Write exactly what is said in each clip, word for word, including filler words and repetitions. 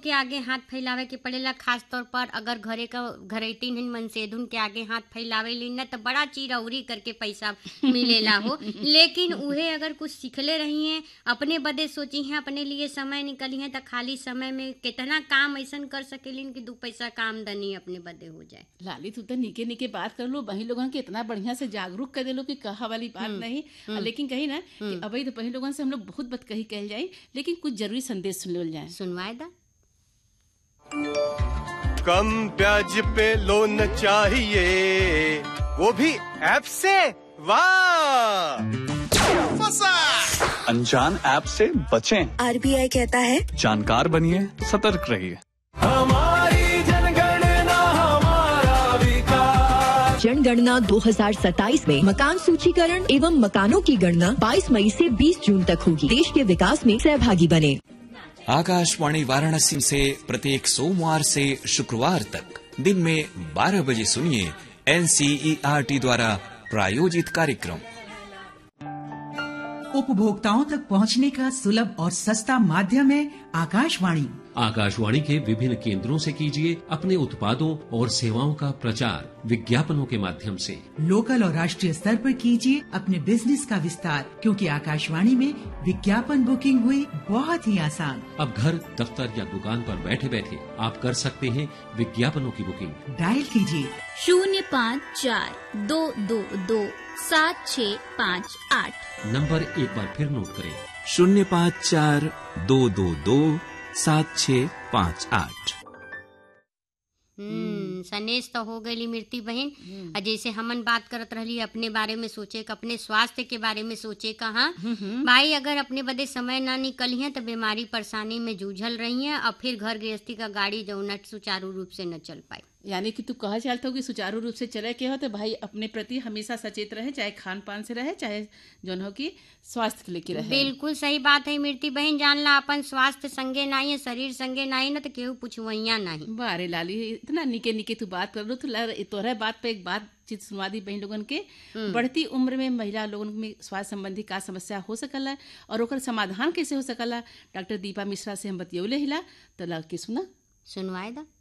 लोग के आगे हाथ फैलावे के पड़ेला, खास तौर पर अगर घरे का घरेटीन हिन मनसेधुन के आगे हाथ फैलावे ली न तो बड़ा चिरौरी करके पैसा मिलेला हो। लेकिन उहे अगर कुछ सीखले रही हैं, अपने बदे सोची हैं, अपने लिए समय निकली हैं, तो खाली समय में कितना काम ऐसा कर सकेलिन कि दो पैसा का आमदनी अपने बदे हो जाए। लाली तू तो निके निके बात कर लो, बही लोगन के इतना बढ़िया से जागरूक कर दे लो कि कहा वाली बात नहीं। लेकिन कही ना कि अभी तो बही लोगन से हम लोग बहुत बात कही कह जाए, लेकिन कुछ जरूरी संदेश सुन लो जाए। सुनवाए दा। कम ब्याज पे लोन चाहिए, वो भी ऐप से। वाह, फंसा। अनजान ऐप से बचें। आरबीआई कहता है जानकार बनिए, सतर्क रहिए। हमारी जनगणना हमारा विकास। जनगणना दो हज़ार सत्ताईस में मकान सूचीकरण एवं मकानों की गणना बाईस मई से बीस जून तक होगी। देश के विकास में सहभागी बने। आकाशवाणी वाराणसी से प्रत्येक सोमवार से शुक्रवार तक दिन में बारह बजे सुनिए एनसीईआरटी द्वारा प्रायोजित कार्यक्रम। उपभोक्ताओं तक पहुंचने का सुलभ और सस्ता माध्यम है आकाशवाणी। आकाशवाणी के विभिन्न केंद्रों से कीजिए अपने उत्पादों और सेवाओं का प्रचार विज्ञापनों के माध्यम से। लोकल और राष्ट्रीय स्तर पर कीजिए अपने बिजनेस का विस्तार, क्योंकि आकाशवाणी में विज्ञापन बुकिंग हुई बहुत ही आसान। अब घर, दफ्तर या दुकान पर बैठे बैठे आप कर सकते हैं विज्ञापनों की बुकिंग। डायल कीजिए शून्य पाँच चार दो दो दो सात छः पाँच आठ। नंबर एक बार फिर नोट करें, शून्य पाँच चार दो दो दो सात छः पाँच आठ। हम्म सनेश तो हो गई मिर्ती बहन। जैसे हमन बात करत रहली अपने बारे में सोचे का, अपने स्वास्थ्य के बारे में सोचे का। हाँ भाई, अगर अपने बदे समय ना निकली है तो बीमारी परेशानी में जूझल रही है और फिर घर गृहस्थी का गाड़ी जौन सुचारू रूप से न चल पाई। यानी कि तू कहा चाहता हो कि सुचारू रूप से चले के हो तो भाई अपने प्रति हमेशा सचेत रहे, चाहे खान पान से रहे, चाहे जो हो कि स्वास्थ्य के लेके रहे। बिल्कुल सही बात है मिर्ती बहन। जान ला अपन स्वास्थ्य संगे नहीं है, शरीर संगे नहीं ना तो केहू पूछवैया नहीं। बारे लाली, इतना निके निके तू बात कर लो तो तोहरा बात पे एक बात चीज सुनवा दी बहन लोगन के। बढ़ती उम्र में महिला लोगन में स्वास्थ्य संबंधी का समस्या हो सकला और ओकर समाधान कैसे हो सकला, डॉक्टर दीपा मिश्रा से हम बतियौले हिला तो ला के सुना सुनवाए दा।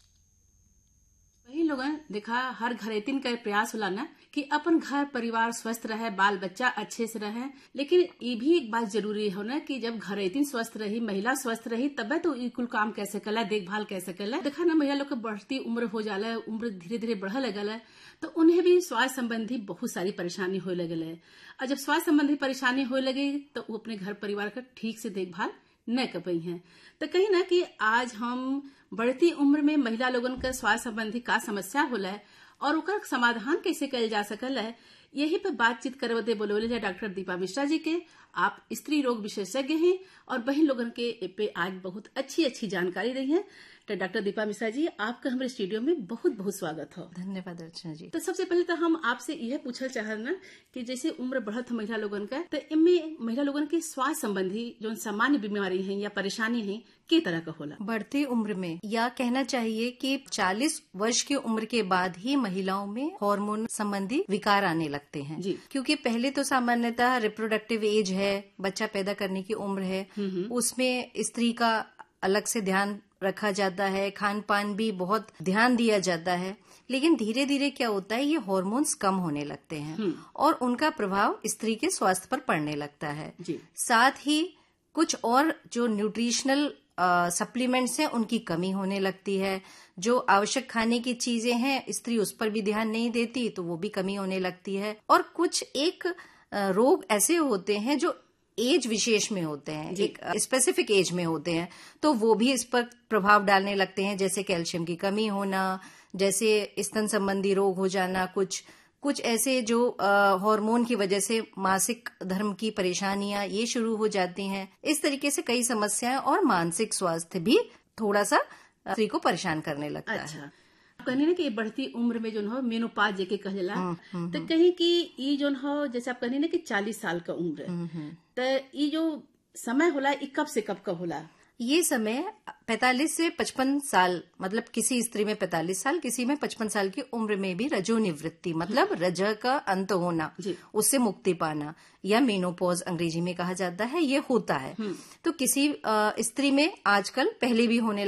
वही लोगन देखा, हर घरेतीन का प्रयास होला ना कि अपन घर परिवार स्वस्थ रहे, बाल बच्चा अच्छे से रहे। लेकिन ये भी एक बात जरूरी हो ना कि जब घरेतीन स्वस्थ रही, महिला स्वस्थ रही, तब तो ये कुल काम कैसे कला, देखभाल कैसे कला। देखा ना महिला लोग के बढ़ती उम्र हो जाला, उम्र धीरे धीरे बढ़ लगल है तो उन्हें भी स्वास्थ्य संबंधी बहुत सारी परेशानी होने लगल है। और जब स्वास्थ्य संबंधी परेशानी होने लगी तो वो अपने घर परिवार का ठीक से देखभाल न कर पाई हैं। तो कहीं ना कि आज हम बढ़ती उम्र में महिला लोगन का स्वास्थ्य संबंधी का समस्या होला है और ओकर समाधान कैसे कल जा सकल है, यही पे बातचीत करवते बोलोले जाए डॉक्टर दीपा मिश्रा जी के। आप स्त्री रोग विशेषज्ञ हैं और बहन लोगन के पे आज बहुत अच्छी अच्छी जानकारी रही है। तो डॉक्टर दीपा मिश्रा जी, आपका हमारे स्टूडियो में बहुत बहुत स्वागत हो। धन्यवाद अर्चना जी। तो सबसे पहले तो हम आपसे यह पूछल चाहना कि जैसे उम्र बढ़त महिला लोगन का, तो इनमें महिला लोगन के स्वास्थ्य संबंधी जो सामान्य बीमारी है या परेशानी है के तरह का होला? बढ़ती उम्र में, या कहना चाहिए कि चालीस वर्ष की उम्र के बाद ही महिलाओं में हार्मोन संबंधी विकार आने लगते हैं जी। क्योंकि पहले तो सामान्यतः रिप्रोडक्टिव एज है, बच्चा पैदा करने की उम्र है, उसमें स्त्री का अलग से ध्यान रखा जाता है, खान पान भी बहुत ध्यान दिया जाता है। लेकिन धीरे धीरे क्या होता है, ये हार्मोन्स कम होने लगते हैं और उनका प्रभाव स्त्री के स्वास्थ्य पर पड़ने लगता है जी। साथ ही कुछ और जो न्यूट्रिशनल सप्लीमेंट्स हैं उनकी कमी होने लगती है। जो आवश्यक खाने की चीजें हैं स्त्री उस पर भी ध्यान नहीं देती तो वो भी कमी होने लगती है। और कुछ एक रोग ऐसे होते हैं जो एज विशेष में होते हैं, एक स्पेसिफिक एज में होते हैं, तो वो भी इस पर प्रभाव डालने लगते हैं, जैसे कैल्शियम की कमी होना, जैसे स्तन संबंधी रोग हो जाना, कुछ कुछ ऐसे जो हार्मोन की वजह से मासिक धर्म की परेशानियां ये शुरू हो जाती हैं। इस तरीके से कई समस्याएं और मानसिक स्वास्थ्य भी थोड़ा सा स्त्री को परेशान करने लगता अच्छा। है। कहने ना कि बढ़ती उम्र में जो हो मेनोपाज जेके कहला, तो कहीं कि ये जो हो जैसे आप कहने ना कि चालीस साल का उम्र, तो ये जो समय होला ये कब से कब कब होला? ये समय पैंतालीस से पचपन साल, मतलब किसी स्त्री में पैंतालीस साल, किसी में पचपन साल की उम्र में भी रजोनिवृत्ति मतलब रज का अंत होना, उससे मुक्ति पाना या मेनोपॉज अंग्रेजी में कहा जाता है, ये होता है। तो किसी स्त्री में आजकल पहले भी होने